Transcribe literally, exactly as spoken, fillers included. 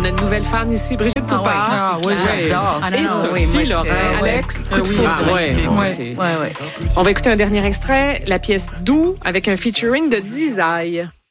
a une nouvelle fan ici, Brigitte Ah Poupard. ouais. Ah oui, j'adore. Ah, non, Et non, Sophie oui, moi, je- Lorrain. euh, Alex, ouais. coup de Euh, oui, foudre. c'est Ouais, magnifique. ouais, Ouais, c'est- ouais, ouais. On va écouter un dernier extrait, la pièce Doux avec un featuring de Dizaï.